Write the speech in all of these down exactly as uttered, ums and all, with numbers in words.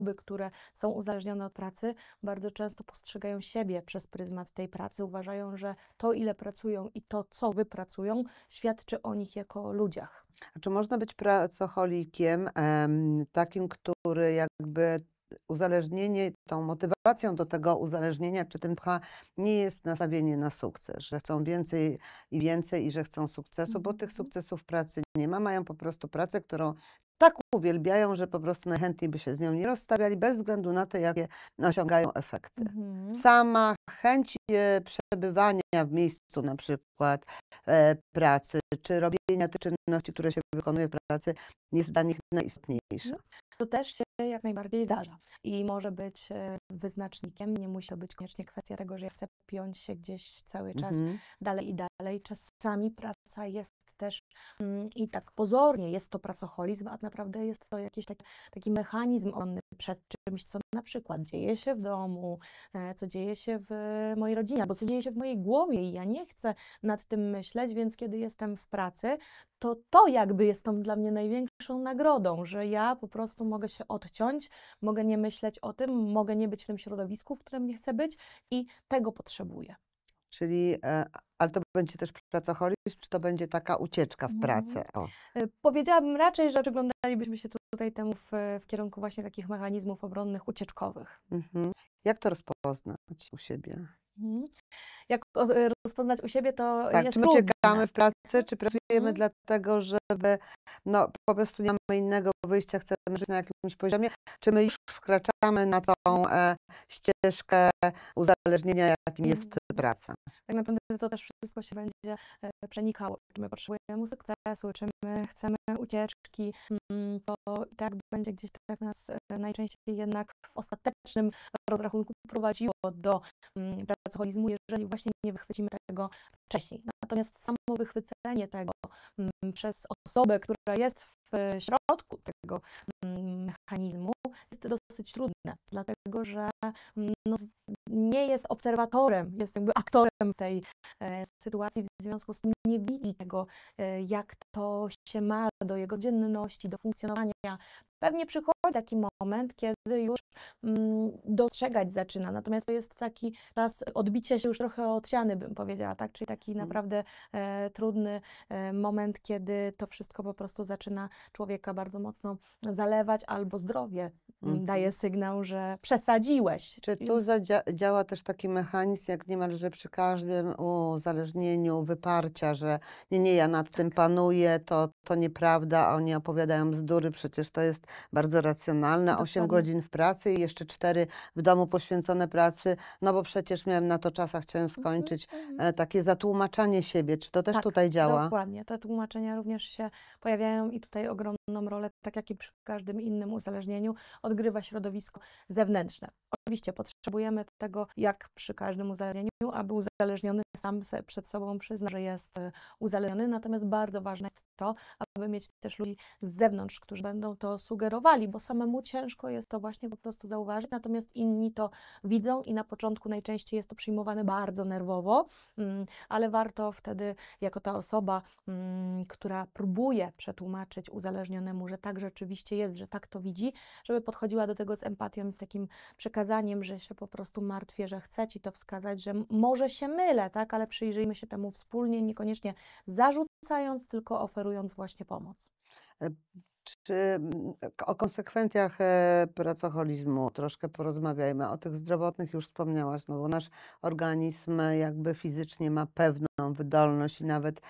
które są uzależnione od pracy, bardzo często postrzegają siebie przez pryzmat tej pracy. Uważają, że to, ile pracują i to, co wypracują, świadczy o nich jako ludziach. A czy można być pracocholikiem, em, takim, który jakby uzależnienie, tą motywacją do tego uzależnienia, czy tym pcha, nie jest nastawienie na sukces, że chcą więcej i więcej i że chcą sukcesu, bo tych Mhm. sukcesów w pracy nie ma, mają po prostu pracę, którą tak uwielbiają, że po prostu najchętniej by się z nią nie rozstawiali, bez względu na to, jakie osiągają efekty. Mhm. Sama chęć e, przebywania w miejscu na przykład e, pracy, czy robienia tych czynności, które się wykonuje w pracy, jest dla nich najistotniejsza. To też się jak najbardziej zdarza i może być e, wyznacznikiem. Nie musi to być koniecznie kwestia tego, że ja chcę piąć się gdzieś cały czas Mhm. dalej i dalej. Czasami praca jest też mm, i tak pozornie jest to pracoholizm, a naprawdę jest to jakiś taki, taki mechanizm obronny przed czymś, co na przykład dzieje się w domu, e, co dzieje się w mojej rodzinie, albo co dzieje się w mojej głowie i ja nie chcę nad tym myśleć, więc kiedy jestem w pracy, to to jakby jest tą dla mnie największą nagrodą, że ja po prostu mogę się odciąć, mogę nie myśleć o tym, mogę nie być w tym środowisku, w którym nie chcę być i tego potrzebuję. Czyli, e, ale to będzie też pracoholizm, czy to będzie taka ucieczka w Mhm. pracę? O. Y, Powiedziałabym raczej, że przyglądalibyśmy się tutaj temu w, w kierunku właśnie takich mechanizmów obronnych ucieczkowych. Mhm. Jak to rozpoznać u siebie? Mhm. Jak o- y, rozpoznać u siebie, to Tak, czy jest my trudne. uciekamy w pracę, czy pracujemy Mhm. dlatego, żeby no, po prostu nie mamy innego wyjścia, chcemy żyć na jakimś poziomie, czy my już wkraczamy na tą e, ścieżkę uzależnienia, jakim jest Mhm. praca? Tak naprawdę to też wszystko się będzie e, przenikało. Czy my potrzebujemy sukcesu, czy my chcemy ucieczki, mm, to i tak będzie gdzieś tak nas e, najczęściej jednak w ostatecznym rozrachunku prowadziło do mm, pracoholizmu, jeżeli właśnie nie wychwycimy tego wcześniej. Natomiast samo wychwycenie tego mm, przez osobę, która jest w środku tego mm, mechanizmu, jest dosyć trudne, dlatego że mm, no, z- nie jest obserwatorem, jest jakby aktorem tej e, sytuacji, w związku z tym nie widzi tego, e, jak to się ma do jego dzienności, do funkcjonowania. Pewnie przychodzi taki moment, kiedy już mm, dostrzegać zaczyna, natomiast to jest taki raz odbicie się już trochę od ściany, bym powiedziała, tak? Czyli taki Mhm. naprawdę e, trudny e, moment, kiedy to wszystko po prostu zaczyna człowieka bardzo mocno zalewać, albo zdrowie mm, daje Mhm. sygnał, że przesadziłeś. Czy tu Więc zadzia- działa też taki mechanizm, jak niemalże przy każdym uzależnieniu, wyparcia, że nie, nie, ja nad tym panuję, to, to nieprawda, a oni opowiadają bzdury, przecież to jest bardzo racjonalne, osiem dokładnie. godzin w pracy i jeszcze cztery w domu poświęcone pracy, no bo przecież miałem na to czas, a chciałem Mhm, skończyć. mhm. E, takie zatłumaczanie siebie, czy to też Tak, tutaj działa? dokładnie. Te tłumaczenia również się pojawiają i tutaj ogromną rolę, tak jak i przy każdym innym uzależnieniu, odgrywa środowisko zewnętrzne. Oczywiście potrzebujemy tego, jak przy każdym uzależnieniu, aby uzależniony sam se przed sobą przyzna, że jest e, uzależniony, natomiast bardzo ważne jest to, aby mieć też ludzi z zewnątrz, którzy będą to sugerowali, bo samemu ciężko jest to właśnie po prostu zauważyć, natomiast inni to widzą i na początku najczęściej jest to przyjmowane bardzo nerwowo, mm, ale warto wtedy jako ta osoba, mm, która próbuje przetłumaczyć uzależnionemu, że tak rzeczywiście jest, że tak to widzi, żeby podchodziła do tego z empatią i z takim przekazaniem, że się po prostu martwię, że chcę ci to wskazać, że m- może się mylę, tak, ale przyjrzyjmy się temu wspólnie, niekoniecznie zarzucając, tylko oferując właśnie pomoc. E, Czy mm, k- o konsekwencjach e, pracoholizmu troszkę porozmawiajmy? O tych zdrowotnych już wspomniałaś, no bo nasz organizm e, jakby fizycznie ma pewną wydolność i nawet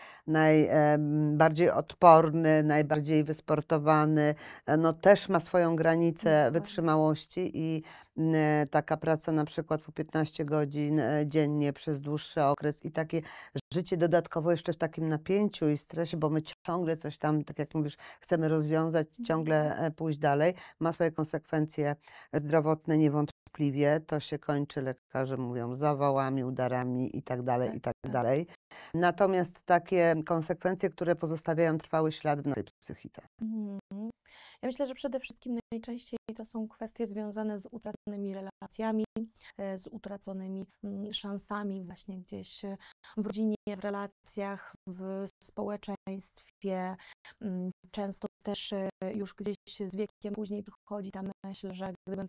najbardziej odporny, najbardziej wysportowany, e, no też ma swoją granicę Dokładnie. wytrzymałości i mm, e, taka praca na przykład po piętnaście godzin e, dziennie przez dłuższy okres i takie życie dodatkowo jeszcze w takim napięciu i stresie, bo my ciągle coś tam, tak jak mówisz, chcemy rozwiązać, ciągle e, pójść dalej, ma swoje konsekwencje zdrowotne niewątpliwie. wątpliwie, to się kończy, lekarze mówią, zawałami, udarami i tak dalej, Tak, i tak tak. dalej. Natomiast takie konsekwencje, które pozostawiają trwały ślad w naszej psychice. Mhm. Ja myślę, że przede wszystkim najczęściej to są kwestie związane z utraconymi relacjami, e, z utraconymi mm, szansami właśnie gdzieś e, w rodzinie, w relacjach, w społeczeństwie. Mm, Często też e, już gdzieś z wiekiem później przychodzi ta myśl, że gdybym